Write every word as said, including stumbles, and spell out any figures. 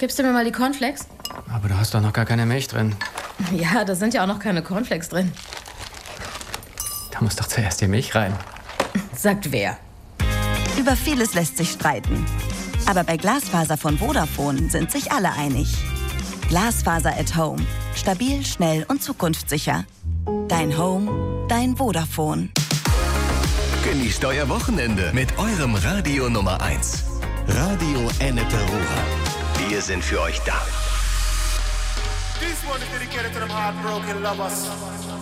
Gibst du mir mal die Cornflakes? Aber du hast doch noch gar keine Milch drin. Ja, da sind ja auch noch keine Cornflakes drin. Da muss doch zuerst die Milch rein. Sagt wer? Über vieles lässt sich streiten. Aber bei Glasfaser von Vodafone sind sich alle einig. Glasfaser at Home. Stabil, schnell und zukunftssicher. Dein Home, dein Vodafone. Genießt euer Wochenende mit eurem Radio Nummer eins. Radio Ennepe Ruhr. Wir sind für euch da. This one is dedicated to them heartbroken lovers.